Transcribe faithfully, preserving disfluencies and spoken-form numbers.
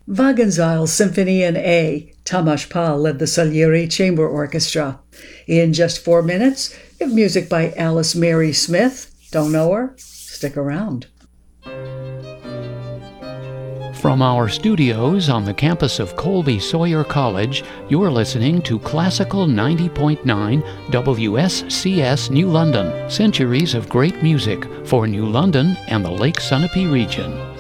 Wagenseil Symphony in A. Tamas Pal led the Salieri Chamber Orchestra. In just four minutes, we have music by Alice Mary Smith. Don't know her? Stick around. From our studios on the campus of Colby Sawyer College, you're listening to Classical ninety point nine W S C S New London, centuries of great music for New London and the Lake Sunapee region.